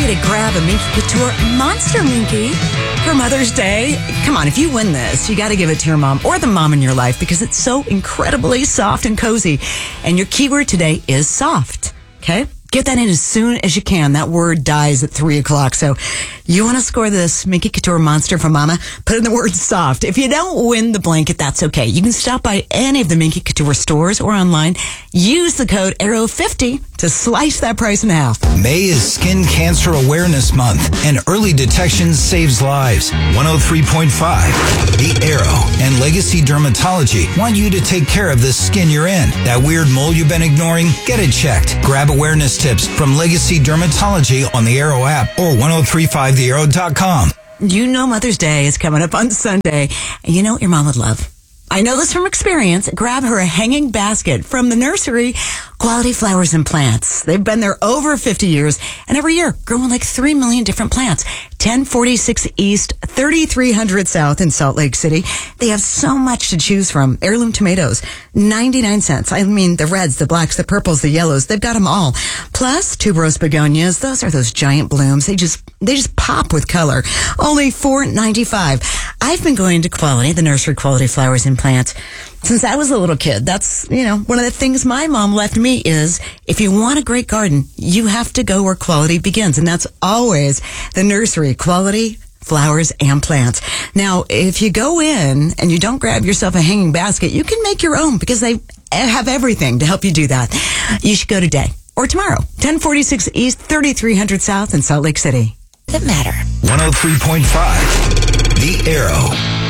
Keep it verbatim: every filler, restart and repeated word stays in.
you to grab a Minky Couture Monster Minky for Mother's Day. Come on, if you win this, you got to give it to your mom or the mom in your life because it's so incredibly soft and cozy. And your keyword today is soft, okay? Get that in as soon as you can. That word dies at three o'clock. So you want to score this Minky Couture Monster for Mama? Put in the word soft. If you don't win the blanket, that's okay. You can stop by any of the Minky Couture stores or online. Use the code arrow fifty to slice that price in half. May is Skin Cancer Awareness Month, and early detection saves lives. one oh three point five, The Arrow, and Legacy Dermatology want you to take care of the skin you're in. That weird mole you've been ignoring? Get it checked. Grab awareness tips from Legacy Dermatology on the Arrow app or ten thirty-five the arrow dot com. You know Mother's Day is coming up on Sunday, and you know what your mom would love. I know this from experience. Grab her a hanging basket from the nursery, Quality Flowers and Plants. They've been there over fifty years, and every year growing like three million different plants. ten forty-six East, thirty-three hundred South in Salt Lake City. They have so much to choose from. Heirloom tomatoes, ninety-nine cents. I mean, the reds, the blacks, the purples, the yellows, they've got them all. Plus, tuberose begonias. Those are those giant blooms. They just, they just pop with color. Only four ninety-five. I've been going to Quality, the nursery Quality Flowers and Plants, since I was a little kid. That's, you know, one of the things my mom left me is if you want a great garden, you have to go where quality begins. And that's always the nursery, Quality Flowers and Plants. Now, if you go in and you don't grab yourself a hanging basket, you can make your own because they have everything to help you do that. You should go today or tomorrow. ten forty-six East, thirty-three hundred South in Salt Lake City. That matter. one oh three point five, The Arrow.